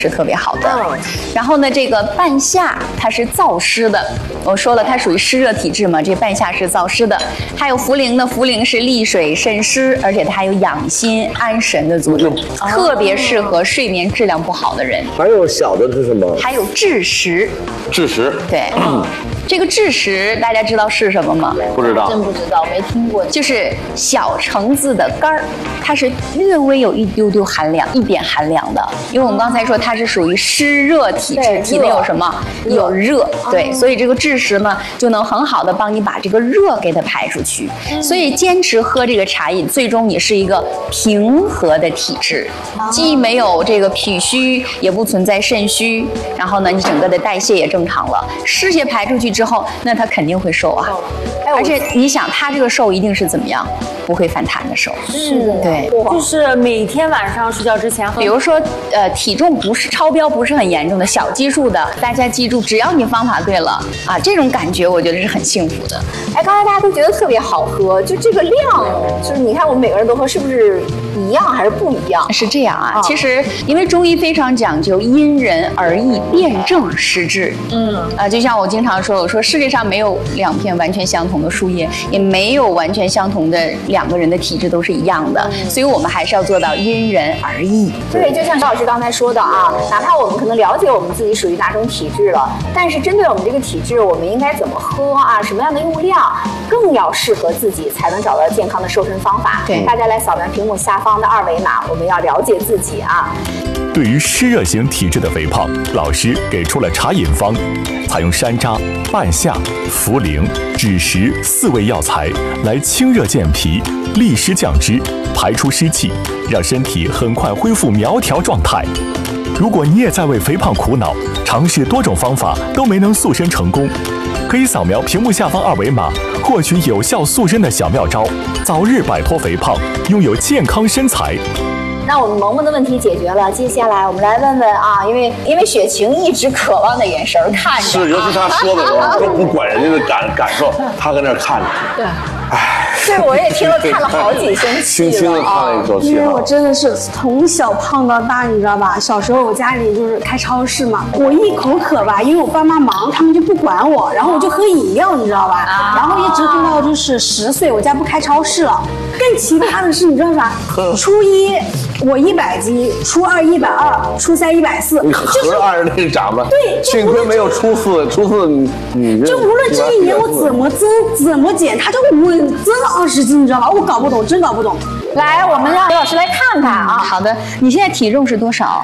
是特别好的。然后呢，这个半夏它是燥湿的，我说了它属于湿热体质嘛，这半夏是燥湿的。还有茯苓呢，茯苓是利水渗湿，而且它还有养心安神的作用，特别适合睡眠质量不好的人。 还有小的是什么？ 还有枳实。 枳实， 对。这个枳实大家知道是什么吗？ 不知道， 真不知道，没听过。 就是小橙子的干儿，它是略微有一丢丢寒凉，一点寒凉的。因为我们刚才说它是属于湿热体质，体内有什么？有热，对，所以这个枳实呢就能很好的帮你把这个热给它排出去。所以坚持喝这个茶饮，最终你是一个平和的体质，既没有这个脾虚，也不存在肾虚，然后呢，你整个的代谢也正常了，湿邪排出去之后，那它肯定会瘦啊。而且你想，它这个瘦一定是怎么样？不会反弹的瘦。 是的， 对， 就是每天晚上睡觉之前喝。 比如说，体重不是超标，不是很严重的小基数的，大家记住，只要你方法对了啊，这种感觉我觉得是很幸福的。 哎，刚才大家都觉得特别好喝，就这个量，就是你看我们每个人都喝，是不是一样还是不一样？ 是这样啊，其实因为中医非常讲究因人而异，辨证施治。就像我经常说，我说世界上没有两片完全相同的树叶，也没有完全相同的两个人的体质都是一样的，所以我们还是要做到因人而异。 对，就像邵老师刚才说的啊，哪怕我们可能了解我们自己属于哪种体质了，但是针对我们这个体质，我们应该怎么喝啊？什么样的用量更要适合自己，才能找到健康的瘦身方法？ 对， 大家来扫描屏幕下方的2维码，我们要了解自己啊。 对于湿热型体质的肥胖，老师给出了茶饮方，采用山楂、半夏、茯苓、枳实4味药材来清热健脾、利湿降脂、排出湿气，让身体很快恢复苗条状态。如果你也在为肥胖苦恼，尝试多种方法都没能塑身成功，可以扫描屏幕下方2维码，获取有效塑身的小妙招，早日摆脱肥胖，拥有健康身材。 那我们萌萌的问题解决了，接下来我们来问问啊，因为雪晴一直渴望的眼神看着， 是，尤其他说的时候都不管人家的感受，他搁那看着。 对，对，我也听了看了好几声戏了， 轻轻的看了一口气。 因为我真的是从小胖到大，你知道吧？小时候我家里就是开超市嘛，我一口渴吧，因为我爸妈忙，他们就不管我，然后我就喝饮料，你知道吧？然后一直喝到就是10岁，我家不开超市了。更奇葩的是，你知道啥？初一我100斤，初二120，初三140， 你合着按着那个长吧。 对， 幸亏没有初四你就无论这一年我怎么增怎么减，它就稳增20斤，你知道吧？我搞不懂，真搞不懂。 来，我们让刘老师来看看啊。 好的，你现在体重是多少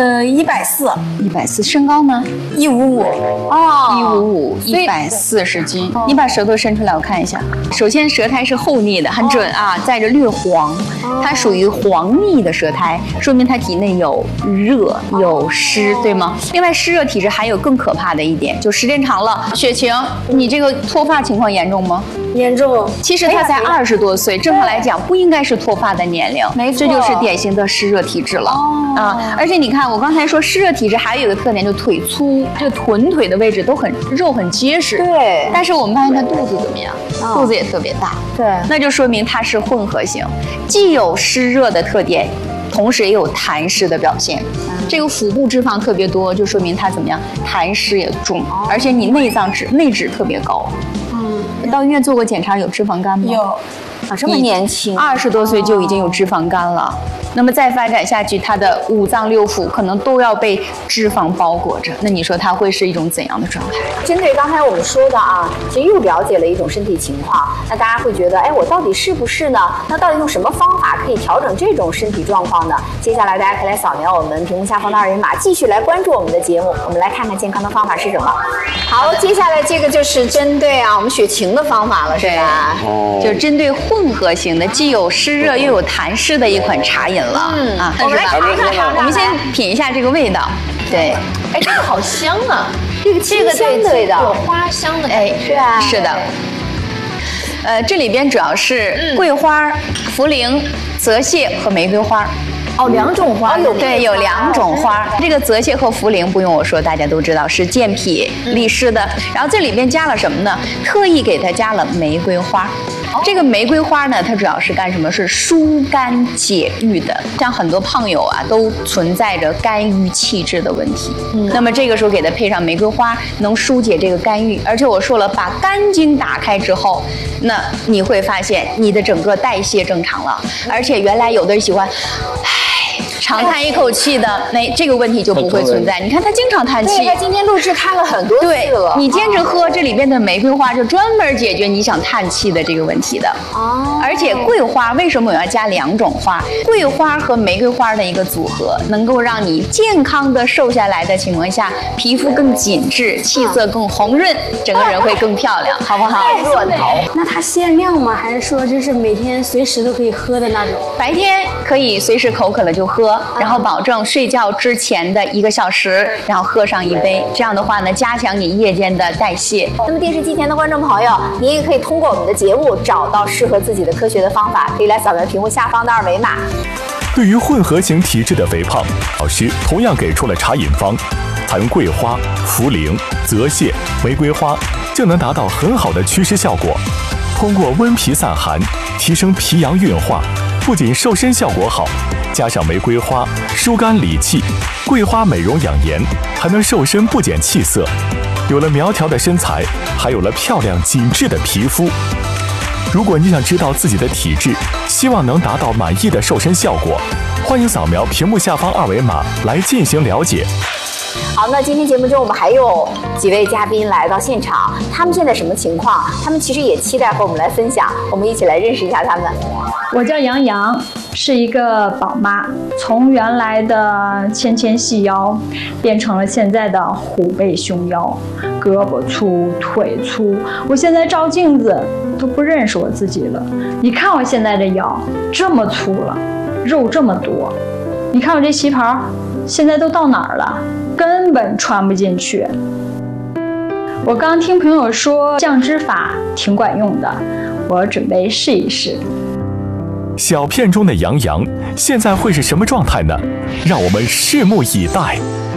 140， 身高呢 155。 哦，155，140斤。你把舌头伸出来，我看一下。首先，舌苔是厚腻的，很准啊，带着略黄，它属于黄腻的舌苔，说明它体内有热有湿，对吗？另外，湿热体质还有更可怕的一点，就时间长了，雪晴，你这个脱发情况严重吗？ 严重。 其实他才20多岁，正常来讲不应该是脱发的年龄， 没错， 这就是典型的湿热体质了。而且你看，我刚才说湿热体质还有一个特点，就腿粗，这臀腿的位置都很肉很结实。 对。 但是我们发现他肚子怎么样？肚子也特别大。 对。 那就说明它是混合型，既有湿热的特点，同时也有痰湿的表现。这个腹部脂肪特别多，就说明它怎么样？痰湿也重，而且你内脂特别高。到医院做过检查，有脂肪肝吗？ 有。 啊，这么年轻 ，20多岁就已经有脂肪肝了。那么再发展下去，他的5脏6腑可能都要被脂肪包裹着。那你说他会是一种怎样的状态？ 针对刚才我们说的啊，其实又了解了一种身体情况。那大家会觉得，哎，我到底是不是呢？那到底用什么方法可以调整这种身体状况呢？接下来大家可以来扫描我们屏幕下方的2维码，继续来关注我们的节目。我们来看看健康的方法是什么。好，接下来这个就是针对啊我们雪晴的方法了，是吧？ 就是针对混合型的，既有湿热又有痰湿的一款茶饮了。 我们来尝尝， 我们先品一下这个味道。对， 哎，这个好香啊！ 这个清香的味道， 有花香的感觉。 是吧？ 是的。这里边主要是桂花、茯苓、泽泻和玫瑰花。 哦，2种花。 对，有2种花。这个泽泻和茯苓不用我说，大家都知道是健脾利湿的。然后这里边加了什么呢？特意给它加了玫瑰花。 这个玫瑰花呢，它主要是干什么？是疏肝解郁的。像很多胖友啊，都存在着肝郁气滞的问题。那么这个时候给它配上玫瑰花，能疏解这个肝郁。而且我说了，把肝经打开之后，那你会发现你的整个代谢正常了。而且原来有的人喜欢，长叹一口气的，那这个问题就不会存在。你看他经常叹气， 对，他今天录制看了很多次了。 你坚持喝这里边的玫瑰花，就专门解决你想叹气的这个问题的。哦。而且桂花为什么我要加2种花？桂花和玫瑰花的一个组合，能够让你健康的瘦下来的情况下，皮肤更紧致，气色更红润，整个人会更漂亮，好不好？ 润桃。 那它限量吗？还是说就是每天随时都可以喝的那种？ 白天可以随时口渴了就喝，然后保证睡觉之前的1个小时，然后喝上1杯。这样的话呢，加强你夜间的代谢。 那么电视机前的观众朋友，您也可以通过我们的节目找到适合自己的科学的方法，可以来扫描屏幕下方的2维码。 对于混合型体质的肥胖，老师同样给出了茶饮方，采用桂花、茯苓、泽泻、玫瑰花，就能达到很好的祛湿效果。通过温脾散寒，提升脾阳运化，不仅瘦身效果好，加上玫瑰花疏肝理气，桂花美容养颜，还能瘦身不减气色。有了苗条的身材，还有了漂亮紧致的皮肤。如果你想知道自己的体质，希望能达到满意的瘦身效果，欢迎扫描屏幕下方2维码来进行了解。 好，那今天节目中我们还有几位嘉宾来到现场，他们现在什么情况？他们其实也期待和我们来分享，我们一起来认识一下他们。 我叫杨洋，是一个宝妈，从原来的纤纤细腰变成了现在的虎背熊腰，胳膊粗腿粗，我现在照镜子都不认识我自己了。你看我现在这腰这么粗了，肉这么多，你看我这旗袍现在都到哪儿了，根本穿不进去。我刚听朋友说降脂法挺管用的，我准备试一试。 小片中的杨洋现在会是什么状态呢？让我们拭目以待。